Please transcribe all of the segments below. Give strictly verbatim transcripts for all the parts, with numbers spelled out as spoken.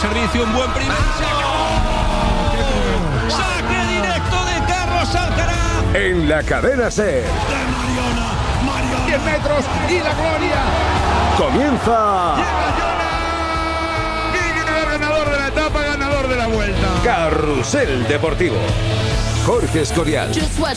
servicio, un buen primer saque directo de Carlos Alcaraz. En la cadena SER. diez metros y la gloria. Comienza. Ganador de la etapa, ganador de la vuelta. Carrusel Deportivo. Jorge Escorial.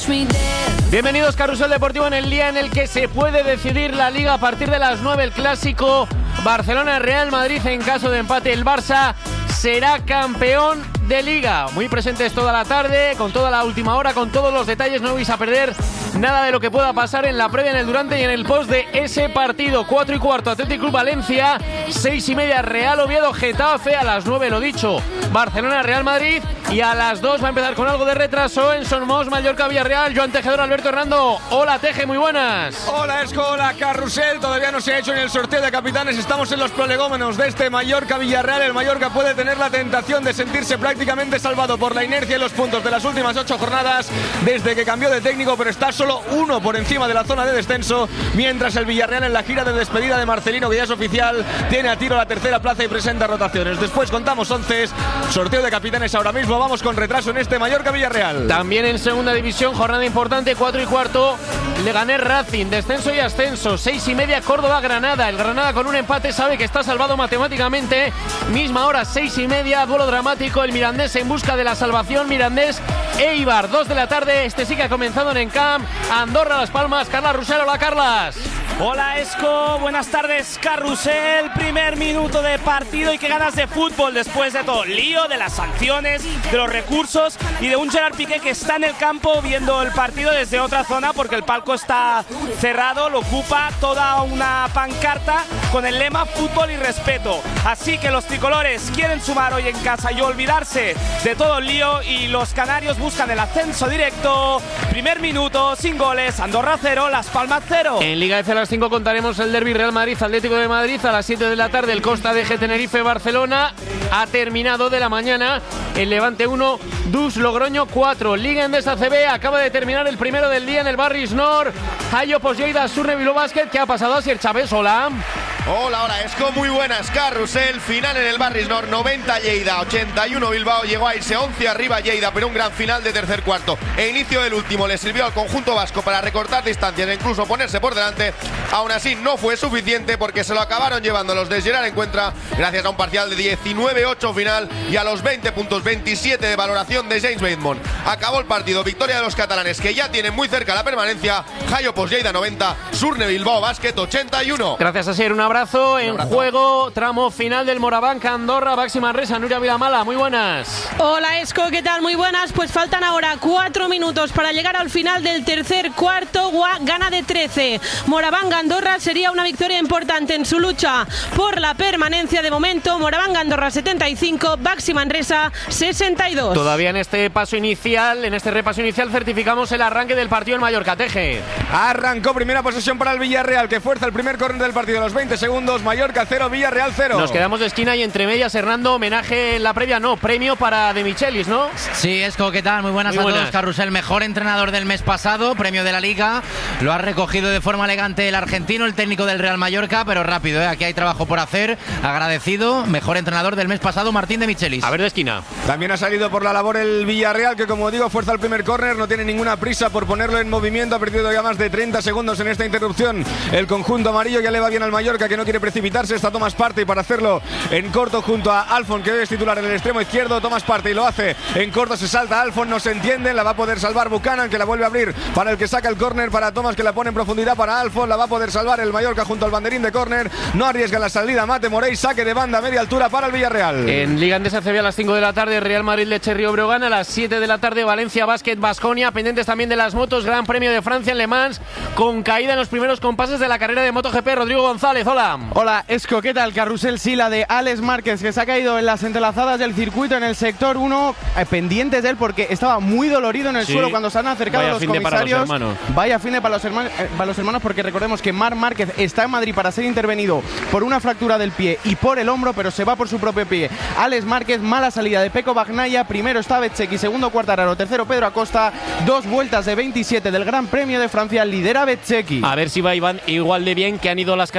Bienvenidos, Carrusel Deportivo, en el día en el que se puede decidir la Liga a partir de las nueve. El clásico Barcelona-Real Madrid. En caso de empate, el Barça será campeón de Liga. Muy presentes toda la tarde, con toda la última hora, con todos los detalles. No vais a perder nada de lo que pueda pasar en la previa, en el durante y en el post de ese partido. Cuatro y cuarto, Athletic Club Valencia. Seis y media, Real Oviedo Getafe. A las nueve, lo dicho, Barcelona Real Madrid. Y a las dos va a empezar con algo de retraso en Somos Mallorca Villarreal. Joan Tejedor, Alberto Hernando. Hola, Teje, muy buenas. Hola, Esco, hola, Carrusel. Todavía no se ha hecho en el sorteo de capitanes. Estamos en los prolegómenos de este Mallorca Villarreal. El Mallorca puede tener la tentación de sentirse prácticamente salvado por la inercia y los puntos de las últimas ocho jornadas desde que cambió de técnico, pero está solo uno por encima de la zona de descenso, mientras el Villarreal, en la gira de despedida de Marcelino, que ya es oficial, tiene a tiro la tercera plaza y presenta rotaciones. Después contamos once, sorteo de capitanes ahora mismo. Vamos con retraso en este Mallorca Villarreal. También en segunda división, jornada importante, cuatro y cuarto, Leganés Racing, descenso y ascenso. Seis y media, Córdoba Granada. El Granada, con un empate, sabe que está salvado matemáticamente. Misma hora, seis y media, duelo dramático, el Mirandés en busca de la salvación. Mirandés Eibar, dos de la tarde. Este sí que ha comenzado en Encamp. Andorra, Las Palmas. Carlas Rusel. Hola, Carlas. Hola, Esco, buenas tardes, Carrusel. Primer minuto de partido y qué ganas de fútbol después de todo lío, de las sanciones, de los recursos y de un Gerard Piqué que está en el campo viendo el partido desde otra zona porque el palco está cerrado, lo ocupa toda una pancarta con el lema fútbol y respeto. Así que los tricolores quieren sumar hoy en casa y olvidarse de todo el lío, y los canarios buscan el ascenso directo. Primer minuto, sin goles, Andorra cero, Las Palmas cero. En Liga F a las cinco contaremos el derbi Real Madrid Atlético de Madrid. A las siete de la tarde el Costa de G Tenerife Barcelona. Ha terminado de la mañana el Levante uno, Dus Logroño cuatro. Liga Endesa C B, acaba de terminar el primero del día en el Barris Nord. Hayo Posyeida Surne Bilbao Basket. ¿Qué ha pasado, Asier Chávez? Hola. Hola, hola, Esco, muy buenas, Carrusel. Final en el Barris Nord, noventa Lleida, ochenta y uno Bilbao. Llegó a irse once arriba Lleida, pero un gran final de tercer cuarto e inicio del último le sirvió al conjunto vasco para recortar distancias e incluso ponerse por delante. Aún así no fue suficiente porque se lo acabaron llevando los de Gerard Encuentra gracias a un parcial de diecinueve ocho final y a los veinte puntos veintisiete de valoración de James Bateman. Acabó el partido, victoria de los catalanes, que ya tienen muy cerca la permanencia. Hayo Posyeida noventa, Surne Bilbao Basket ochenta y uno. Gracias, Asier, un abrazo. En abrazo. Juego, tramo final del Morabanc Andorra, Baxi Manresa. Nuria Vilamala, muy buenas. Hola, Esco, ¿qué tal? Muy buenas. Pues faltan ahora cuatro minutos para llegar al final del tercer cuarto. Gua gana de trece. Morabanc Andorra sería una victoria importante en su lucha por la permanencia. De momento, Morabanc Andorra setenta y cinco, Baxi Manresa sesenta y dos. Todavía en este paso inicial, en este repaso inicial, certificamos el arranque del partido en Mallorca. Teje. Arrancó primera posesión para el Villarreal, que fuerza el primer córner del partido a los veinte segundos. Mallorca cero, Villarreal cero. Nos quedamos de esquina y entre medias, Hernando, homenaje en la previa, no, premio para De Michelis, ¿no? Sí, Esco, ¿qué tal? Muy buenas Muy a buenas. todos. Carrusel, mejor entrenador del mes pasado, premio de la Liga. Lo ha recogido de forma elegante el argentino, el técnico del Real Mallorca, pero rápido, ¿eh? Aquí hay trabajo por hacer. Agradecido, mejor entrenador del mes pasado, Martín De Michelis. A ver, de esquina. También ha salido por la labor el Villarreal, que como digo, fuerza el primer córner, no tiene ninguna prisa por ponerlo en movimiento. Ha perdido ya más de treinta segundos en esta interrupción. El conjunto amarillo ya le va bien al Mallorca, que no quiere precipitarse. Está Tomás Partey para hacerlo en corto junto a Alfon, que hoy es titular en el extremo izquierdo. Tomás Partey lo hace en corto, se salta Alfon, no se entiende, la va a poder salvar Buchanan, que la vuelve a abrir para el que saca el córner, para Tomás, que la pone en profundidad para Alfon, la va a poder salvar el Mallorca junto al banderín de córner. No arriesga la salida Mate Morey, saque de banda a media altura para el Villarreal. En Liga Endesa C B a las cinco de la tarde, Real Madrid Leche Río Breogán. A las siete de la tarde, Valencia Basket Baskonia. Pendientes también de las motos, Gran Premio de Francia en Le Mans, con caída en los primeros compases de la carrera de MotoGP. Rodrigo González, hola. Hola, Esco, ¿qué tal? Carrusel, sí, la de Alex Márquez, que se ha caído en las entrelazadas del circuito en el sector uno, eh, pendientes de él porque estaba muy dolorido en el sí. suelo cuando se han acercado Vaya los comisarios. Para los Vaya fin de para los, hermanos, eh, para los hermanos, porque recordemos que Marc Márquez está en Madrid para ser intervenido por una fractura del pie y por el hombro, pero se va por su propio pie. Alex Márquez, mala salida de Pecco Bagnaia, primero está Bezzecchi, segundo Quartararo, tercero Pedro Acosta, dos vueltas de veintisiete del Gran Premio de Francia, lidera Bezzecchi. A ver si va Iván igual de bien que han ido las carreras de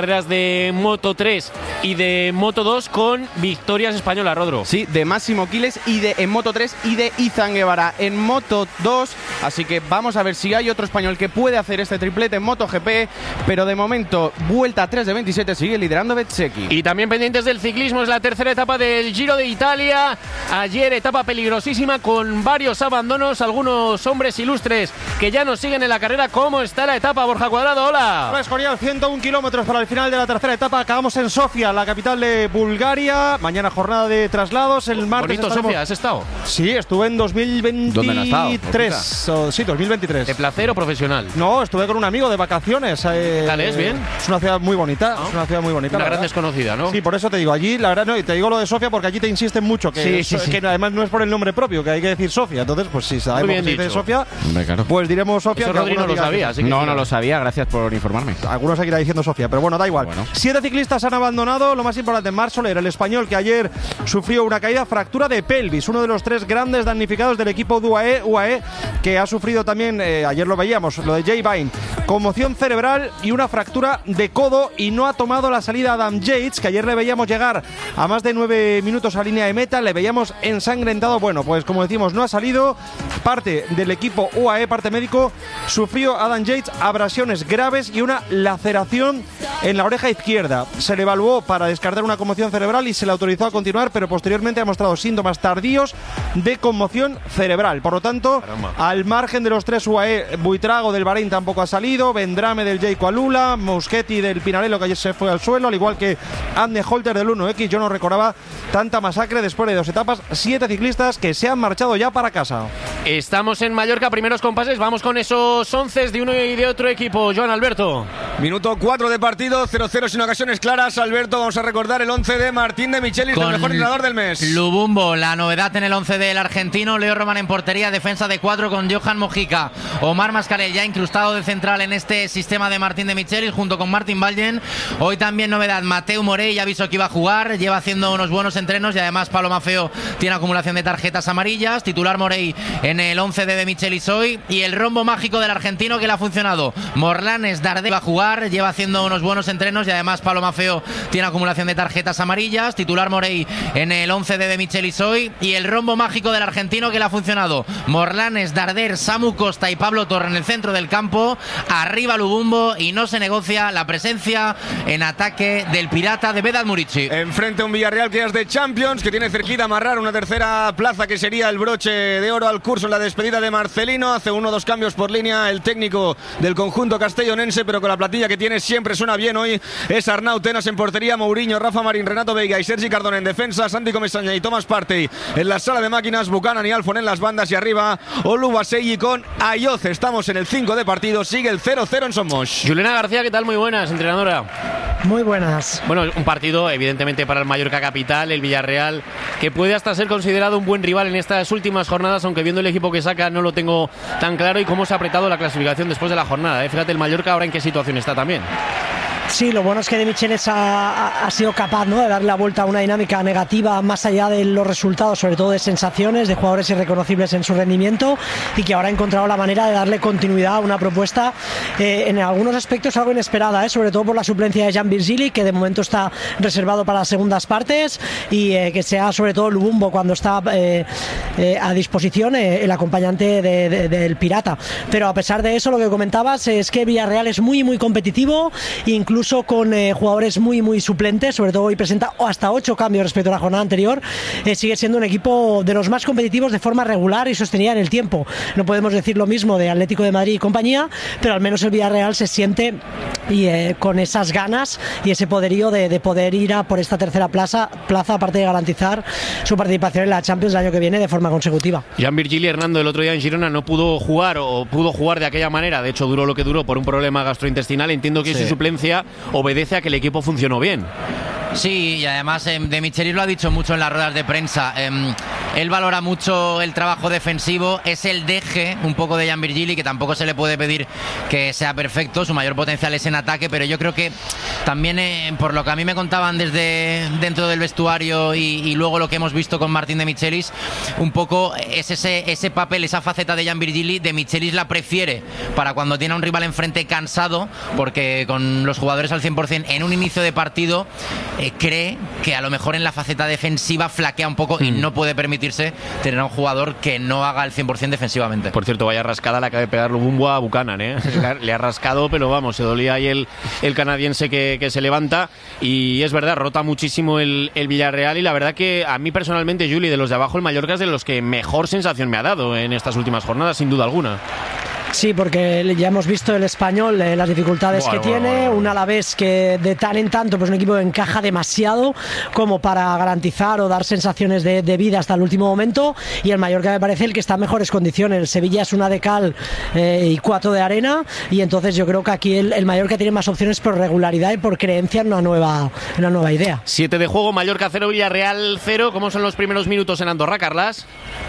de Moto tres y de Moto dos con victorias españolas, Rodro. Sí, de Máximo Quiles y de en Moto tres y de Izan Guevara en Moto dos. Así que vamos a ver si hay otro español que puede hacer este triplete en MotoGP. Pero de momento, vuelta tres de veintisiete, sigue liderando Bezzecchi. Y también pendientes del ciclismo, es la tercera etapa del Giro de Italia. Ayer etapa peligrosísima con varios abandonos, algunos hombres ilustres que ya nos siguen en la carrera. ¿Cómo está la etapa, Borja Cuadrado? Hola. Hola, Escorial, ciento un kilómetros para el final de la tercera etapa. Acabamos en Sofía, la capital de Bulgaria. Mañana jornada de traslados. El martes bonito estaremos... Sofía, ¿has estado? Sí, estuve en dos mil veintitrés. ¿Dónde no has estado? O, sí, dos mil veintitrés. ¿De placer o profesional? No, estuve con un amigo de vacaciones. Eh, ¿Tal es? ¿Bien? Es una ciudad muy bonita. ¿No? Es una ciudad muy bonita. Una gran desconocida, ¿no? Sí, por eso te digo, allí, la verdad, no, y te digo lo de Sofía porque allí te insisten mucho, que, sí, sí, so, sí. que además no es por el nombre propio, que hay que decir Sofía. Entonces, pues si sabemos que se dice Sofía, claro. pues diremos Sofía. Eso Rodri no lo sabía, así que No, sí, no lo sabía, gracias por informarme. Algunos seguirán diciendo Sofía, pero bueno, da igual. Bueno. Siete ciclistas han abandonado, lo más importante, Marc Soler, el español que ayer sufrió una caída, fractura de pelvis, uno de los tres grandes damnificados del equipo de U A E, U A E que ha sufrido también, eh, ayer lo veíamos, lo de Jay Vine, conmoción cerebral y una fractura de codo, y no ha tomado la salida Adam Yates, que ayer le veíamos llegar a más de nueve minutos a línea de meta, le veíamos ensangrentado. Bueno, pues como decimos, no ha salido. Parte del equipo U A E, parte médico, sufrió Adam Yates abrasiones graves y una laceración en la oreja izquierda. Se le evaluó para descartar una conmoción cerebral y se le autorizó a continuar, pero posteriormente ha mostrado síntomas tardíos de conmoción cerebral. Por lo tanto, Caramba. al margen de los tres U A E, Buitrago del Bahrein tampoco ha salido, Vendrame del Jayco Alula, Muschetti del Pinarello, que ayer se fue al suelo, al igual que Anne Holter del uno equis. Yo no recordaba tanta masacre después de dos etapas. Siete ciclistas que se han marchado ya para casa. Estamos en Mallorca, primeros compases, vamos con esos once de uno y de otro equipo. Joan Alberto. Minuto cuatro de partido, cero cero sin ocasiones claras. Alberto, vamos a recordar el once de Martín de Michelis, el mejor entrenador del mes. Lubumbo, la novedad en el once del argentino. Leo Roman en portería, defensa de cuatro con Johan Mojica. Omar Mascarell ya incrustado de central en este sistema de Martín de Michelis junto con Martin Vallen. Hoy también novedad, Mateu Morey, ya avisó que iba a jugar, lleva haciendo unos buenos entrenos y además Pablo Maffeo tiene acumulación de tarjetas amarillas. Titular Morey en el once de De Michelis hoy, y el rombo mágico del argentino que le ha funcionado. Morlanes Dardé va a jugar, lleva haciendo unos buenos entrenos y además Pablo Maffeo tiene acumulación de tarjetas amarillas. Titular Morey en el once de De Michelis hoy, y el rombo mágico del argentino que le ha funcionado. Morlanes, Darder, Samu Costa y Pablo Torre en el centro del campo. Arriba Lubumbo, y no se negocia la presencia en ataque del pirata de Vedat Murici. Enfrente a un Villarreal que es de Champions, que tiene cerquita amarrar una tercera plaza que sería el broche de oro al curso en la despedida de Marcelino. Hace uno o dos cambios por línea el técnico del conjunto castellonense, pero con la plantilla que tiene siempre suena bien hoy. Es Arnau Tenas en portería, Mourinho, Rafa Marín, Renato Veiga y Sergi Cardona en defensa, Santi Comesaña y Tomás Partey en la sala de máquinas, Buchanan y Alfon en las bandas, y arriba Oluwaseyi con Ayoz. Estamos en el cinco de partido, sigue el cero cero en Somos. Juliana García, ¿qué tal? Muy buenas, entrenadora. Muy buenas. Bueno, un partido evidentemente para el Mallorca capital, el Villarreal, que puede hasta ser considerado un buen rival en estas últimas jornadas, aunque viendo el equipo que saca no lo tengo tan claro, y cómo se ha apretado la clasificación después de la jornada, ¿eh? Fíjate el Mallorca ahora en qué situación está también. Sí, lo bueno es que De Michelis ha, ha, ha sido capaz, ¿no?, de darle la vuelta a una dinámica negativa más allá de los resultados, sobre todo de sensaciones, de jugadores irreconocibles en su rendimiento, y que ahora ha encontrado la manera de darle continuidad a una propuesta eh, en algunos aspectos algo inesperada, ¿eh? Sobre todo por la suplencia de Jan Virgili, que de momento está reservado para las segundas partes, y eh, que sea sobre todo Lubumbo cuando está eh, eh, a disposición eh, el acompañante de, de, del Pirata. Pero a pesar de eso, lo que comentabas es que Villarreal es muy muy competitivo, incluso incluso con eh, jugadores muy muy suplentes, sobre todo hoy presenta hasta ocho cambios respecto a la jornada anterior. Eh, sigue siendo un equipo de los más competitivos de forma regular y sostenida en el tiempo. No podemos decir lo mismo de Atlético de Madrid y compañía, pero al menos el Villarreal se siente y eh, con esas ganas y ese poderío de, de poder ir a por esta tercera plaza, plaza, aparte de garantizar su participación en la Champions el año que viene de forma consecutiva. Jan Virgili Hernando el otro día en Girona no pudo jugar, o pudo jugar de aquella manera, de hecho duró lo que duró por un problema gastrointestinal. Entiendo que sí. Su suplencia obedece a que el equipo funcionó bien. Sí, y además eh, De Michelis lo ha dicho mucho en las ruedas de prensa. Eh, él valora mucho el trabajo defensivo, es el deje un poco de Jan Virgili, que tampoco se le puede pedir que sea perfecto, su mayor potencial es en ataque, pero yo creo que también, eh, por lo que a mí me contaban desde dentro del vestuario y, y luego lo que hemos visto con Martín de Michelis, un poco es ese, ese papel, esa faceta de Jan Virgili, de Michelis la prefiere para cuando tiene a un rival enfrente cansado, porque con los jugadores al cien por cien en un inicio de partido eh, cree que a lo mejor en la faceta defensiva flaquea un poco mm. y no puede permitirse tener a un jugador que no haga el cien por cien defensivamente. Por cierto, vaya rascada le acaba de pegar Lubumbo a Buchanan, ¿eh? Le ha rascado, pero vamos, se dolía ahí el, el canadiense que, que se levanta, y es verdad, rota muchísimo el, el Villarreal, y la verdad que a mí personalmente, Juli, de los de abajo, el Mallorca es de los que mejor sensación me ha dado en estas últimas jornadas, sin duda alguna. Sí, porque ya hemos visto el Español, eh, las dificultades bueno, que bueno, tiene, bueno, un Alavés que de tan en tanto, pues un equipo que encaja demasiado como para garantizar o dar sensaciones de, de vida hasta el último momento, y el Mallorca me parece el que está en mejores condiciones. El Sevilla es una de cal eh, y cuatro de arena, y entonces yo creo que aquí el, el Mallorca tiene más opciones por regularidad y por creencia en una nueva, en una nueva idea. Siete de juego, Mallorca cero, Villarreal cero. ¿Cómo son los primeros minutos en Andorra, Carlas?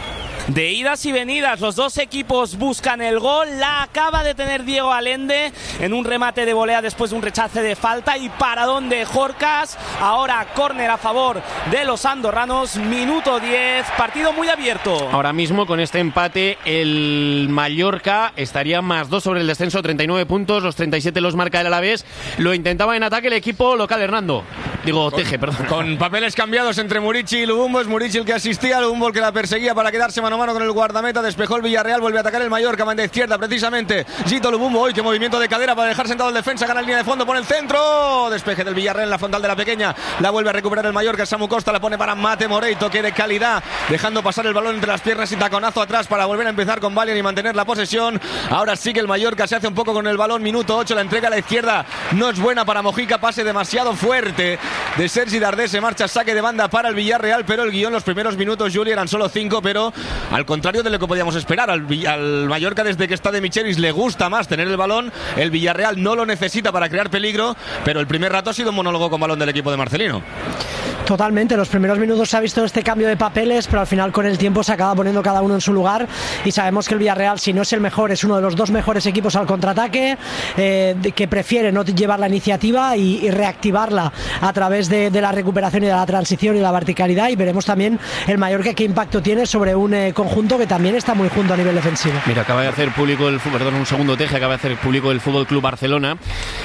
De idas y venidas, los dos equipos buscan el gol, la acaba de tener Diego Allende en un remate de volea después de un rechace de falta y paradón de Jorcas. Ahora córner a favor de los andorranos, minuto diez, partido muy abierto. Ahora mismo con este empate el Mallorca estaría más dos sobre el descenso, treinta y nueve puntos, los treinta y siete los marca el Alavés. Lo intentaba en ataque el equipo local, Hernando. Digo, con, Teje, perdón. Con papeles cambiados entre Murici y Lubumbo, es Murici el que asistía, Lubumbo el que la perseguía para quedarse mano a mano con el guardameta, despejó el Villarreal, vuelve a atacar el Mallorca, banda izquierda precisamente, Gito Lubumbo, hoy qué movimiento de cadera para dejar sentado el defensa, gana la línea de fondo, pone el centro, despeje del Villarreal en la frontal de la pequeña, la vuelve a recuperar el Mallorca, Samu Costa la pone para Mate Morey, toque de calidad, dejando pasar el balón entre las piernas y taconazo atrás para volver a empezar con Valian y mantener la posesión. Ahora sí que el Mallorca se hace un poco con el balón, minuto ocho, la entrega a la izquierda, no es buena para Mojica, pase demasiado fuerte de Sergi Dardé, se marcha saque de banda para el Villarreal, pero el guión los primeros minutos, Juli, eran solo cinco, pero al contrario de lo que podíamos esperar, al, al Mallorca desde que está de Michelis le gusta más tener el balón, el Villarreal no lo necesita para crear peligro, pero el primer rato ha sido un monólogo con balón del equipo de Marcelino. Totalmente, los primeros minutos se ha visto este cambio de papeles, pero al final con el tiempo se acaba poniendo cada uno en su lugar, y sabemos que el Villarreal, si no es el mejor, es uno de los dos mejores equipos al contraataque, eh, que prefiere no llevar la iniciativa y, y reactivarla a través de, de la recuperación y de la transición y la verticalidad, y veremos también el Mallorca qué impacto tiene sobre un eh, conjunto que también está muy junto a nivel defensivo. Mira, acaba de hacer público el perdón, un segundo Teje, acaba de hacer público el Fútbol Club Barcelona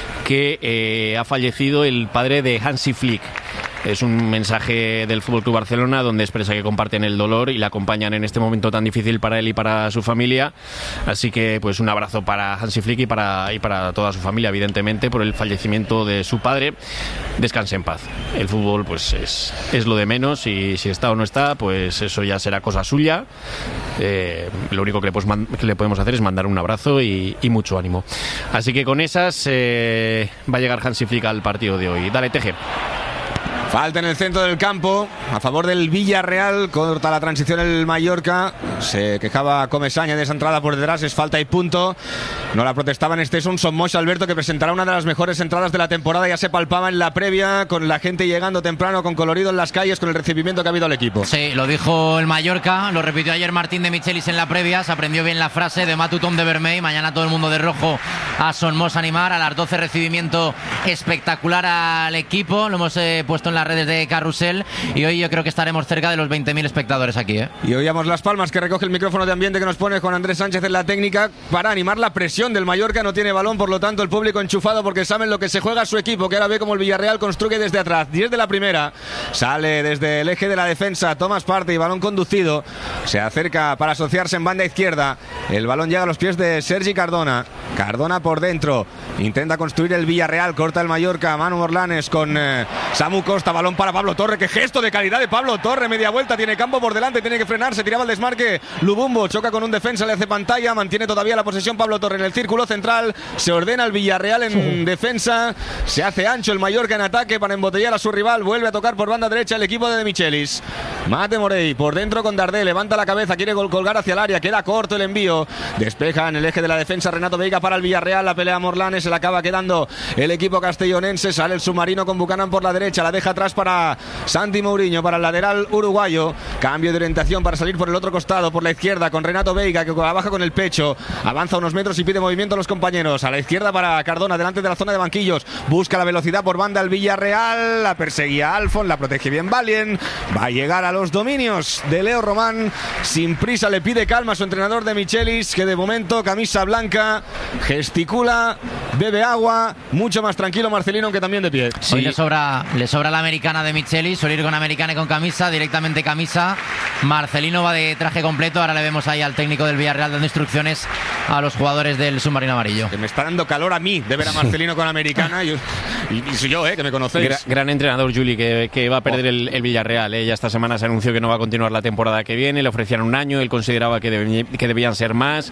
que eh, ha fallecido el padre de Hansi Flick. Es un mensaje del Fútbol Club Barcelona donde expresa que comparten el dolor y le acompañan en este momento tan difícil para él y para su familia. Así que pues un abrazo para Hansi Flick y para, y para toda su familia, evidentemente, por el fallecimiento de su padre. Descanse en paz. El fútbol pues es, es lo de menos, y si está o no está, pues eso ya será cosa suya. Eh, lo único que le, pues, man, que le podemos hacer es mandar un abrazo y, y mucho ánimo. Así que con esas eh, va a llegar Hansi Flick al partido de hoy. Dale, Teje. Falta en el centro del campo a favor del Villarreal, corta la transición el Mallorca, se quejaba Comesaña de esa entrada por detrás, es falta y punto, no la protestaban. Este es un Somos Alberto que presentará una de las mejores entradas de la temporada, ya se palpaba en la previa con la gente llegando temprano, con colorido en las calles, con el recibimiento que ha habido al equipo. Sí, lo dijo el Mallorca, lo repitió ayer Martín de Michelis en la previa, se aprendió bien la frase de Matutom de Vermell, mañana todo el mundo de rojo a Somos animar, a las doce recibimiento espectacular al equipo, lo hemos eh, puesto en las redes de Carrusel, y hoy yo creo que estaremos cerca de los veinte mil espectadores aquí, ¿eh? Y oíamos las palmas que recoge el micrófono de ambiente que nos pone con Andrés Sánchez en la técnica para animar la presión del Mallorca. No tiene balón, por lo tanto el público enchufado porque saben lo que se juega su equipo, que ahora ve como el Villarreal construye desde atrás. diez de la primera, sale desde el eje de la defensa, Tomás Partey, balón conducido, se acerca para asociarse en banda izquierda, el balón llega a los pies de Sergi Cardona, Cardona por dentro, intenta construir el Villarreal, corta el Mallorca, Manu Morlanes con eh, Samu Costa, balón para Pablo Torre, qué gesto de calidad de Pablo Torre, media vuelta, tiene campo por delante, tiene que frenarse, tiraba el desmarque, Lubumbo choca con un defensa, le hace pantalla, mantiene todavía la posesión Pablo Torre en el círculo central, se ordena el Villarreal en sí. defensa, se hace ancho el Mallorca en ataque para embotellar a su rival, vuelve a tocar por banda derecha el equipo de De Michelis, Mate Morey por dentro con Dardé, levanta la cabeza, quiere colgar hacia el área, queda corto el envío, despeja en el eje de la defensa Renato Veiga para el Villarreal, la pelea Morlanes, se la acaba quedando el equipo castellonense, sale el submarino con Buchanan por la derecha, derecha, la deja atrás para Santi Mourinho, para el lateral uruguayo. Cambio de orientación para salir por el otro costado, por la izquierda, con Renato Veiga, que la baja con el pecho. Avanza unos metros y pide movimiento a los compañeros. A la izquierda para Cardona, delante de la zona de banquillos. Busca la velocidad por banda el Villarreal. La perseguía Alfon, la protege bien Valien. Va a llegar a los dominios de Leo Román. Sin prisa le pide calma a su entrenador de Michelis, que de momento camisa blanca, gesticula, bebe agua. Mucho más tranquilo Marcelino, aunque también de pie. Sí, le sobra, le sobra la americana de Michelis. Suele ir con americana y con camisa, directamente camisa. Marcelino va de traje completo. Ahora le vemos ahí al técnico del Villarreal dando instrucciones a los jugadores del submarino amarillo. Que me está dando calor a mí de ver a Marcelino con americana. Y, y, y soy yo, eh, que me conocéis. Gran, gran entrenador, Juli, que, que va a perder oh. el, el Villarreal. Eh. Ya esta semana se anunció que no va a continuar la temporada que viene. Le ofrecieron un año. Él consideraba que, deb, que debían ser más.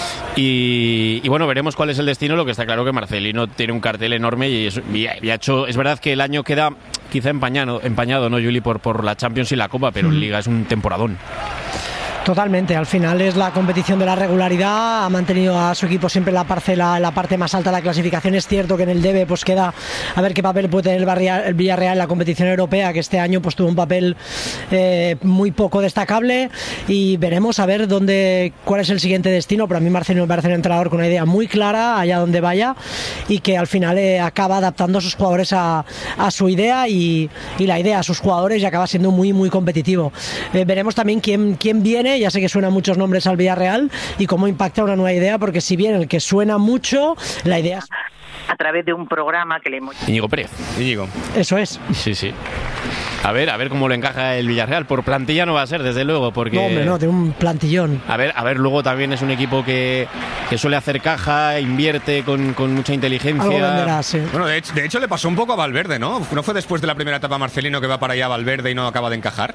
Y, y bueno, veremos cuál es el destino. Lo que está claro que Marcelino tiene un cartel enorme y, es, y, ha, y ha hecho. Es verdad que el año queda quizá empañado, empañado, ¿no, Juli? Por, por la Champions y la Copa, pero mm. en Liga es un temporadón. Totalmente, al final es la competición de la regularidad, ha mantenido a su equipo siempre en la parcela, en la parte más alta de la clasificación. Es cierto que en el Debe pues queda a ver qué papel puede tener el, Barrial, el Villarreal en la competición europea, que este año pues tuvo un papel eh, muy poco destacable, y veremos a ver dónde, cuál es el siguiente destino. Pero a mí Marcelino me parece un entrenador con una idea muy clara allá donde vaya, y que al final eh, acaba adaptando a sus jugadores a, a su idea y, y la idea a sus jugadores, y acaba siendo muy muy competitivo. Eh, veremos también quién, quién viene. Ya sé que suenan muchos nombres al Villarreal y cómo impacta una nueva idea, porque si bien el que suena mucho, la idea es a través de un programa que le hemos... Íñigo Pérez. Íñigo. Eso es. Sí, sí. A ver, a ver cómo lo encaja el Villarreal. Por plantilla no va a ser, desde luego, porque... No, hombre, no, tiene un plantillón. A ver, a ver, luego también es un equipo que, que suele hacer caja, invierte con, con mucha inteligencia. Algo venderá, sí. Bueno, de hecho, de hecho le pasó un poco a Valverde, ¿no? ¿No fue después de la primera etapa Marcelino que va para allá a Valverde y no acaba de encajar?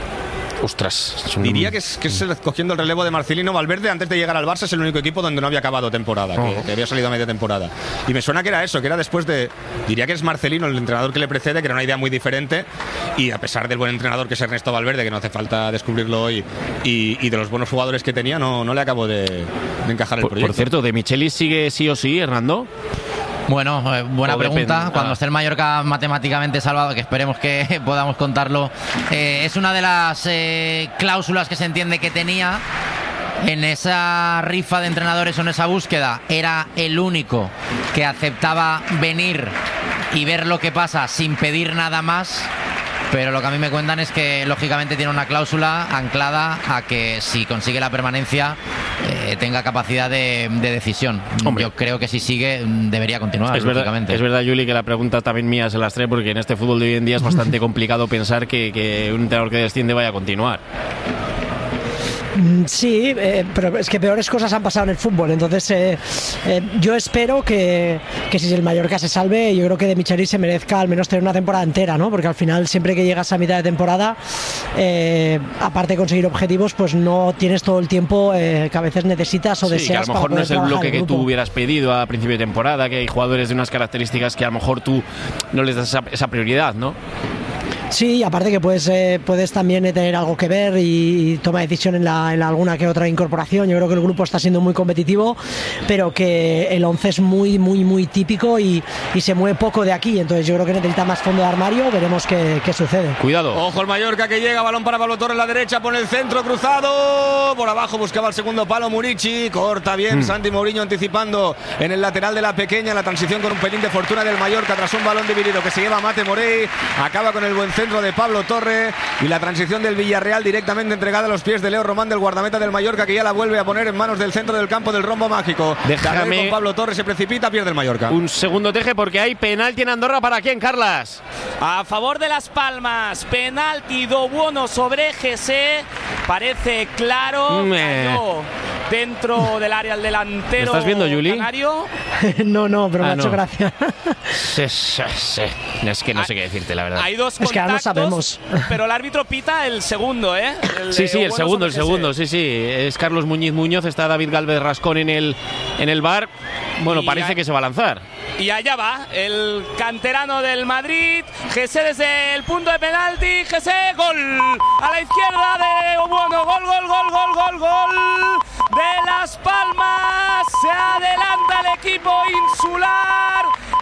Ostras, un... diría que es, que es cogiendo el relevo de Marcelino. Valverde, antes de llegar al Barça, es el único equipo donde no había acabado temporada, oh. que, que había salido a media temporada. Y me suena que era eso, que era después de... Diría que es Marcelino, el entrenador que le precede, que era una idea muy diferente, y a pesar del buen entrenador que es Ernesto Valverde, que no hace falta descubrirlo hoy, y, y de los buenos jugadores que tenía, no, no le acabó de, de encajar el por, proyecto. Por cierto, ¿de Michelis sigue sí o sí, Hernando? Bueno, eh, buena pregunta. Cuando ah. esté el Mallorca matemáticamente salvado, que esperemos que podamos contarlo, eh, es una de las eh, cláusulas que se entiende que tenía en esa rifa de entrenadores o en esa búsqueda. Era el único que aceptaba venir y ver lo que pasa sin pedir nada más. Pero lo que a mí me cuentan es que lógicamente tiene una cláusula anclada a que si consigue la permanencia eh, tenga capacidad de, de decisión. Hombre. Yo creo que si sigue debería continuar, es lógicamente. Verdad, es verdad, Juli, que la pregunta también mía se las trae, porque en este fútbol de hoy en día es bastante complicado pensar que, que un entrenador que desciende vaya a continuar. Sí, eh, pero es que peores cosas han pasado en el fútbol. Entonces eh, eh, yo espero que, que si el Mallorca se salve, yo creo que de Michelis se merezca al menos tener una temporada entera, ¿no? Porque al final siempre que llegas a mitad de temporada, eh, aparte de conseguir objetivos, pues no tienes todo el tiempo eh, que a veces necesitas o sí, deseas. Que a lo mejor no es el bloque que tú hubieras pedido a principio de temporada, que hay jugadores de unas características que a lo mejor tú no les das esa, esa prioridad, ¿no? Sí, aparte que puedes, eh, puedes también tener algo que ver y, y toma decisión en, la, en la alguna que otra incorporación. Yo creo que el grupo está siendo muy competitivo, pero que el once es muy, muy, muy típico y, y se mueve poco de aquí. Entonces yo creo que necesita más fondo de armario. Veremos qué, qué sucede. Cuidado. Ojo el Mallorca que llega, balón para Pablo Torres en la derecha, pone el centro cruzado. Por abajo buscaba el segundo palo Murici. Corta bien mm. Santi Mourinho anticipando en el lateral de la pequeña. La transición con un pelín de fortuna del Mallorca tras un balón dividido que se lleva Mate Morey. Acaba con el buen centro de Pablo Torre y la transición del Villarreal directamente entregada a los pies de Leo Román, del guardameta del Mallorca, que ya la vuelve a poner en manos del centro del campo del rombo mágico. Déjame con Pablo Torre, se precipita, pierde el Mallorca. Un segundo, Teje, porque hay penalti en Andorra. ¿Para quién, Carlas? A favor de Las Palmas, penalti do bueno sobre G C, parece claro. Cayó dentro del área el delantero. ¿Lo estás viendo, Juli? Canario. No, no, pero ah, me ha hecho no. gracia. Sí, sí, sí. Es que no sé qué decirte, la verdad. Hay dos es que ahora no sabemos. Pero el árbitro pita el segundo, ¿eh? El sí, sí, el bueno segundo, el segundo, ese. sí, sí. Es Carlos Muñiz Muñoz, está David Galvez Rascón en el, en el bar. Bueno, y parece a... que se va a lanzar. Y allá va, el canterano del Madrid. G C desde el punto de penalti. G C, gol. A la izquierda de bueno, gol, gol, gol, gol, gol, gol. De Las Palmas. Se adelanta el equipo insular.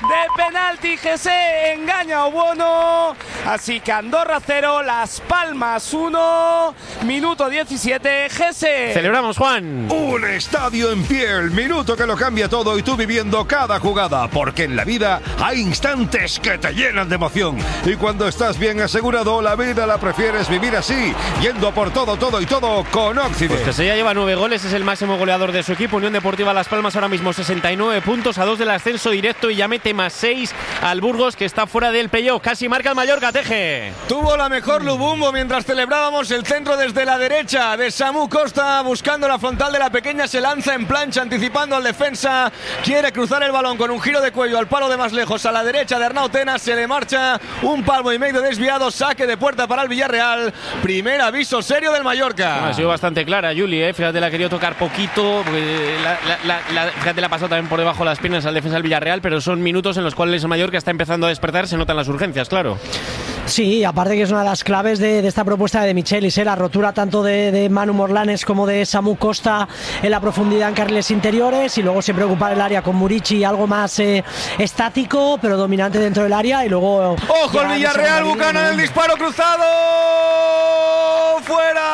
de penalti. Jesse engaña a Obono. Así que Andorra cero, Las Palmas uno. Minuto diecisiete, Jesse. Celebramos, Juan. Un estadio en pie, el minuto que lo cambia todo y tú viviendo cada jugada, porque en la vida hay instantes que te llenan de emoción y cuando estás bien asegurado, la vida la prefieres vivir así, yendo por todo, todo y todo con Occident. Pues Jesse ya lleva nueve goles, es el máximo goleador de su equipo. Unión Deportiva Las Palmas ahora mismo sesenta y nueve puntos, a dos del ascenso directo y ya mete más seis al Burgos, que está fuera del playoff. Casi marca el Mallorca, Teje. Tuvo la mejor Lubumbo mientras celebrábamos el centro desde la derecha de Samu Costa, buscando la frontal de la pequeña, se lanza en plancha anticipando al defensa, quiere cruzar el balón con un giro de cuello al palo de más lejos a la derecha de Arnau Tenas, se le marcha un palmo y medio desviado, saque de puerta para el Villarreal, primer aviso serio del Mallorca. Bueno, ha sido bastante clara Juli, ¿eh? Fíjate, la ha querido tocar poquito, la, la, la, la, fíjate, la ha pasado también por debajo de las piernas al defensa del Villarreal, pero son minutos en los cuales el Mallorca está empezando a despertar, se notan las urgencias, claro. Sí, aparte que es una de las claves de, de esta propuesta de Michelis, ¿eh? La rotura tanto de, de Manu Morlanes como de Samu Costa en la profundidad en carriles interiores, y luego siempre ocupar el área con Murici, algo más eh, estático pero dominante dentro del área, y luego... ¡Ojo el Villarreal! Buchanan, el disparo cruzado ¡fuera!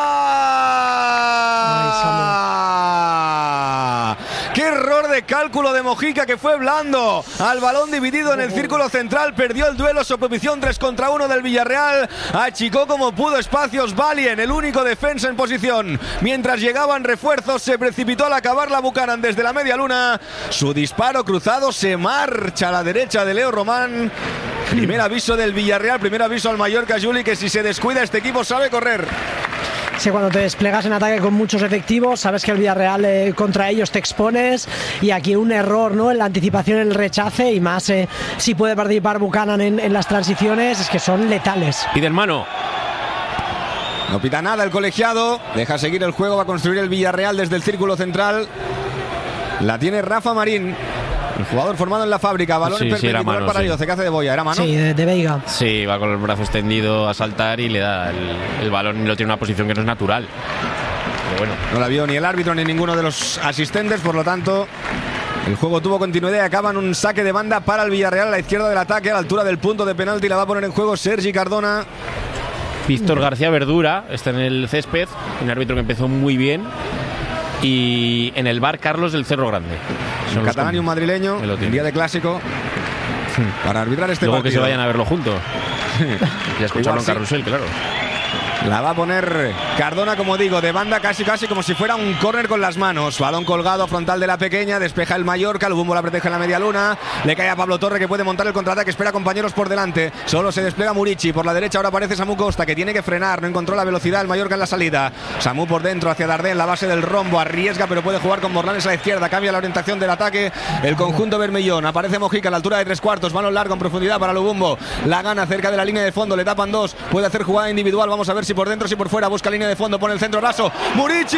¡Qué error de cálculo de Mojica, que fue blando al balón dividido en el círculo central! Perdió el duelo, su posición tres contra uno del Villarreal, achicó como pudo espacios Valien, el único defensa en posición. Mientras llegaban refuerzos, se precipitó al acabar la Buchanan desde la media luna. Su disparo cruzado se marcha a la derecha de Leo Román. Primer aviso del Villarreal, primer aviso al Mallorca, Juli, que si se descuida este equipo sabe correr. Sí, cuando te desplegas en ataque con muchos efectivos, sabes que el Villarreal eh, contra ellos te expones, y aquí un error, ¿no?, en la anticipación, en el rechace, y más eh, si puede participar Buchanan en, en las transiciones, es que son letales. Pide el mano. No pita nada el colegiado, deja seguir el juego, va a construir el Villarreal desde el círculo central. La tiene Rafa Marín, el jugador formado en la fábrica, balón sí, en perpendicular sí, mano, para sí. Yoce, que hace de boya, ¿era mano? Sí, de, de Veiga. Sí, va con el brazo extendido a saltar y le da el, el balón y lo tiene en una posición que no es natural. Pero bueno. No la vio ni el árbitro ni ninguno de los asistentes, por lo tanto el juego tuvo continuidad y acaban un saque de banda para el Villarreal a la izquierda del ataque, a la altura del punto de penalti. La va a poner en juego Sergi Cardona. Víctor García Verdura está en el césped, un árbitro que empezó muy bien. Y en el bar Carlos del Cerro Grande. Un catalán y un madrileño, el día de clásico, para arbitrar este Luego partido. que se vayan a verlo juntos. Y a escucharlo en Carrusel, claro. La va a poner Cardona, como digo, de banda, casi casi como si fuera un córner con las manos. Balón colgado, frontal de la pequeña, despeja el Mallorca, el Bumbo la protege en la media luna, le cae a Pablo Torre, que puede montar el contraataque, espera compañeros por delante, solo se despliega Murici, por la derecha ahora aparece Samu Costa, que tiene que frenar, no encontró la velocidad el Mallorca en la salida. Samu por dentro hacia Dardé en la base del rombo, arriesga pero puede jugar con Morlanes a la izquierda, cambia la orientación del ataque el conjunto bermellón, aparece Mojica a la altura de tres cuartos, balón largo en profundidad para Lubumbo, la gana cerca de la línea de fondo, le tapan dos, puede hacer jugada individual, vamos a ver si por dentro, si por fuera, busca línea de fondo, pone el centro raso, Murici,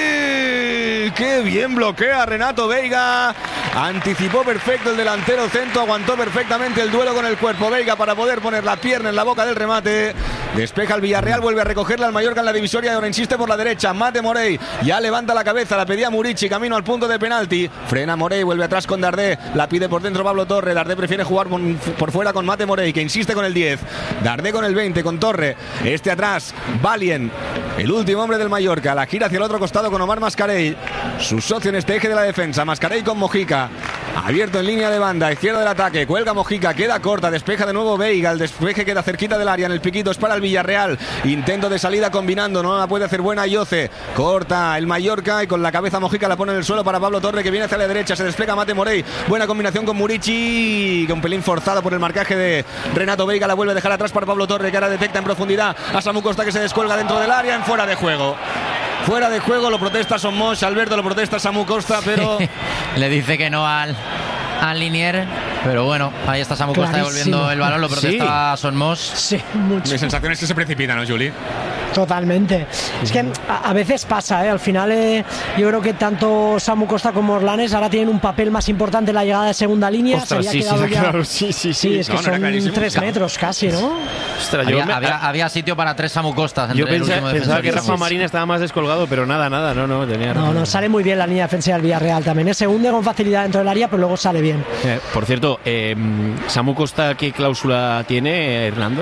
qué bien bloquea Renato Veiga, anticipó perfecto el delantero centro, aguantó perfectamente el duelo con el cuerpo Veiga para poder poner la pierna en la boca del remate, despeja el Villarreal, vuelve a recogerla al Mallorca en la divisoria y ahora insiste por la derecha, Mate Morey, ya levanta la cabeza, la pedía Murici, camino al punto de penalti, frena Morey, vuelve atrás con Dardé, la pide por dentro Pablo Torre, Dardé prefiere jugar por fuera con Mate Morey, que insiste con el diez, Dardé con el veinte, con Torre, este atrás, Valien, el último hombre del Mallorca, la gira hacia el otro costado con Omar Mascarell, su socio en este eje de la defensa, Mascarell con Mojica, abierto en línea de banda, izquierda del ataque, cuelga Mojica, queda corta, despeja de nuevo Veiga, el despeje queda cerquita del área, en el piquito es para el Villarreal, intento de salida combinando, no la puede hacer buena Yoce, corta el Mallorca y con la cabeza Mojica la pone en el suelo para Pablo Torre, que viene hacia la derecha, se despliega Mate Morey, buena combinación con Murici, que un pelín forzado por el marcaje de Renato Veiga, la vuelve a dejar atrás para Pablo Torre, que ahora detecta en profundidad a Samu Costa, que se descuelga dentro del área, en fuera de juego. Fuera de juego, lo protesta Somos, Alberto, lo protesta Samu Costa, pero le dice que no al, al Linier, pero bueno, ahí está Samu Costa devolviendo el balón, lo protesta sí. Son Mos. Sí, mucho. Mi sensación es que se precipita, ¿no, Juli? Totalmente. Es que a, a veces pasa, ¿eh? Al final eh, yo creo que tanto Samu Costa como Orlanes ahora tienen un papel más importante en la llegada de segunda línea. Ostras, se sí, quedado sí, ya... claro, sí, sí, sí. Sí, es que no, son no tres metros casi, ¿no? Ostras, había, me... había, había sitio para tres Samu Costas. Yo pensé, pensaba que Rafa Marín estaba más descolgado, pero nada, nada, no, no, tenía No, no, sale muy bien la línea defensiva del Villarreal también. Se hunde con facilidad dentro del área, pero luego sale bien. Eh, por cierto, eh, ¿Samu Costa qué cláusula tiene, Hernando?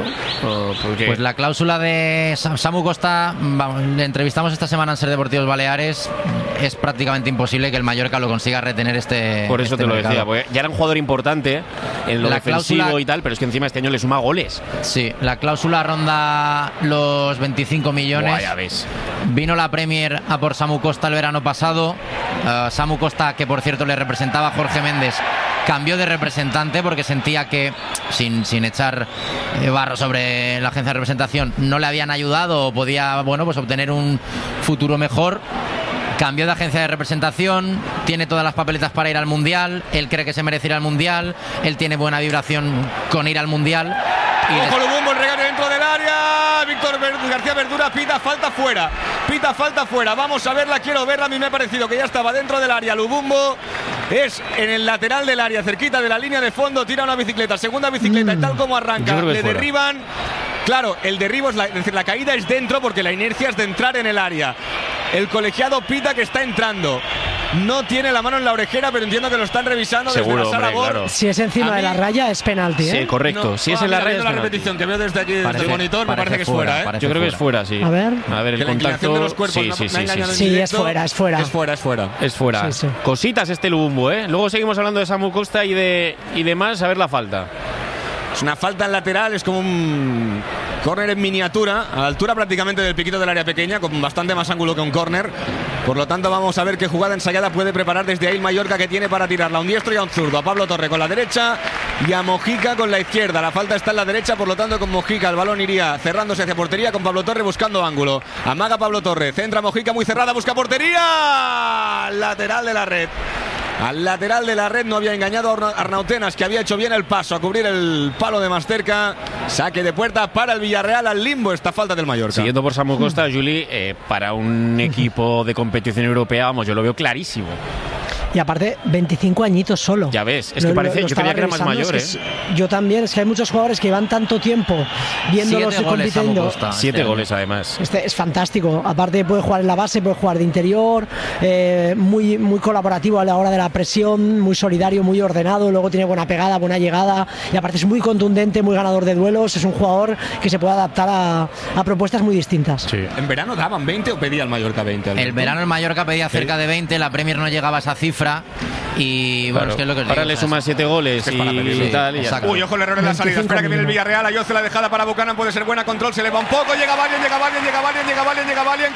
Pues la cláusula de Samu Costa, vamos, le entrevistamos esta semana en Ser Deportivos Baleares, es prácticamente imposible que el Mallorca lo consiga retener este Por eso este te lo mercado. decía, porque ya era un jugador importante en lo La defensivo cláusula... y tal, pero es que encima este año le suma goles. Sí, la cláusula ronda los veinticinco millones. Buah, ya ves. Vino la Premier a por Samu Costa el verano pasado. Uh, Samu Costa, que por cierto le representaba a Jorge Méndez, cambió de representante porque sentía que, sin, sin echar barro sobre la agencia de representación, no le habían ayudado o podía, bueno, pues obtener un futuro mejor. Cambió de agencia de representación, tiene todas las papeletas para ir al Mundial, él cree que se merece ir al Mundial, él tiene buena vibración con ir al Mundial. Y ojo, Lubumbo, el regalo dentro del área. Víctor García Verdura pita falta fuera. Pita falta fuera. Vamos a verla, quiero verla. A mí me ha parecido que ya estaba dentro del área. Lubumbo es en el lateral del área, cerquita de la línea de fondo. Tira una bicicleta, segunda bicicleta. Mm. Y tal como arranca, le derriban. Claro, el derribo es la, es decir, la caída es dentro porque la inercia es de entrar en el área. El colegiado pita que está entrando. No tiene la mano en la orejera, pero entiendo que lo están revisando. Seguro, desde la sala hombre, claro. Si es encima mí, de la raya es penalti, ¿eh? Sí, correcto. No, si es ah, en la mira, raya es la penalti. repetición que veo desde aquí, parece, desde el monitor, me parece que es fuera, ¿eh? Yo creo que es fuera, sí. A ver. A ver, el que la contacto de los cuerpos sí, no, sí, me sí, ha engañado sí, en sí, directo. es fuera, es fuera. Es fuera, es fuera. Es fuera. Sí, sí. Cositas este Lubumbo, ¿eh? Luego seguimos hablando de Samu Costa y de y demás, a ver la falta. Es una falta en lateral, es como un córner en miniatura, a la altura prácticamente del piquito del área pequeña, con bastante más ángulo que un córner. Por lo tanto, vamos a ver qué jugada ensayada puede preparar desde ahí el Mallorca, que tiene para tirarla a un diestro y a un zurdo. A Pablo Torre con la derecha y a Mojica con la izquierda. La falta está en la derecha, por lo tanto, con Mojica el balón iría cerrándose hacia portería, con Pablo Torre buscando ángulo. Amaga Pablo Torre, centra Mojica muy cerrada, busca portería. Lateral de la red. Al lateral de la red no había engañado a Arnautenas, que había hecho bien el paso a cubrir el palo de más cerca. Saque de puerta para el Villarreal, al limbo esta falta del Mallorca. Siguiendo por Samu Costa, Juli, eh, para un equipo de competición europea, vamos, yo lo veo clarísimo. Y aparte, veinticinco añitos solo. Ya ves, es que lo, parece, lo yo creía que era más mayor, ¿eh? Es, yo también, es que hay muchos jugadores que llevan tanto tiempo viéndolos y compitiendo. Siete este, goles, además. Este es fantástico. Aparte, puede jugar en la base, puede jugar de interior, eh, muy, muy colaborativo a la hora de la presión, muy solidario, muy ordenado. Luego tiene buena pegada, buena llegada. Y aparte, es muy contundente, muy ganador de duelos. Es un jugador que se puede adaptar a, a propuestas muy distintas. Sí. ¿En verano daban veinte o pedía el Mallorca veinte? El verano el Mallorca pedía cerca de veinte, la Premier no llegaba a esa cifra. Y bueno, claro, es que es lo que os ahora digo, le sumas siete goles es y, y sí, tal. Y ya Uy, ojo el error en la salida. Espera que viene el Villarreal. Ayoce la dejada para Buchanan. Puede ser buena. Control. Se le va un poco. Llega Valien, llega Valien, llega Valien, llega Valien, llega Valien.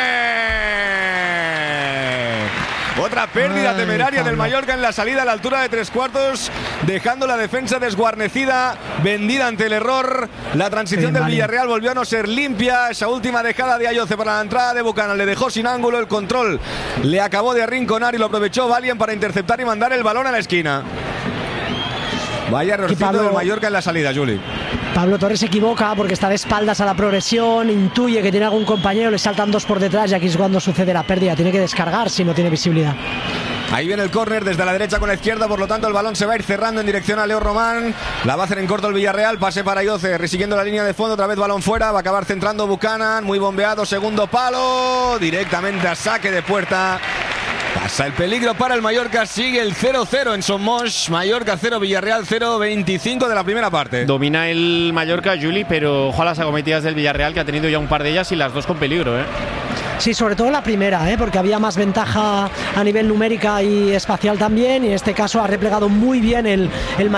Córner. Otra pérdida Ay, temeraria Pablo. del Mallorca en la salida a la altura de tres cuartos, dejando la defensa desguarnecida, vendida ante el error. La transición sí, del vale. Villarreal volvió a no ser limpia. Esa última dejada de Ayoce para la entrada de Buchanan le dejó sin ángulo. El control le acabó de arrinconar y lo aprovechó Valien para interceptar y mandar el balón a la esquina. Vaya errorcito Pablo... del Mallorca en la salida, Juli. Pablo Torres se equivoca porque está de espaldas a la progresión, intuye que tiene algún compañero, le saltan dos por detrás y aquí es cuando sucede la pérdida. Tiene que descargar si no tiene visibilidad. Ahí viene el córner desde la derecha con la izquierda, por lo tanto el balón se va a ir cerrando en dirección a Leo Román. La va a hacer en corto el Villarreal, pase para Ayoce, resiguiendo la línea de fondo, otra vez balón fuera, va a acabar centrando Buchanan, muy bombeado, segundo palo, directamente a saque de puerta. Pasa el peligro para el Mallorca, sigue el cero cero en Somos. Mallorca cero, Villarreal cero, veinticinco de la primera parte. Domina el Mallorca, Juli, pero ojo a las acometidas del Villarreal, que ha tenido ya un par de ellas y las dos con peligro, ¿eh? Sí, sobre todo la primera, ¿eh? Porque había más ventaja a nivel numérica y espacial también, y en este caso ha replegado muy bien el, el